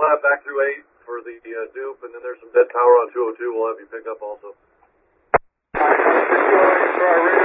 flat back through 8 for the dupe, and then there's some dead power on 202. We'll have you pick up also. For our